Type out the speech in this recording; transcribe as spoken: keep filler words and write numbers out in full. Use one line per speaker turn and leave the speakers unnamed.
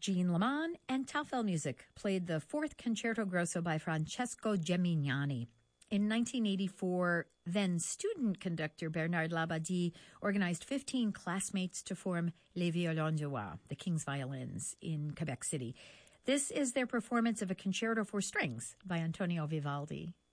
Jean Leman and Taufel Music played the fourth Concerto Grosso by Francesco Gemignani. In nineteen eighty-four, then student conductor Bernard Labadie organized fifteen classmates to form Les Violons du Roi, the King's Violins, in Quebec City. This is their performance of a concerto for strings by Antonio Vivaldi.